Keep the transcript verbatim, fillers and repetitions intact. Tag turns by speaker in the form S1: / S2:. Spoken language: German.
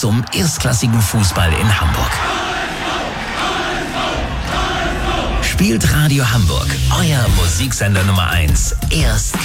S1: zum erstklassigen Fußball in Hamburg. Spielt Radio Hamburg, euer Musiksender Nummer eins, erst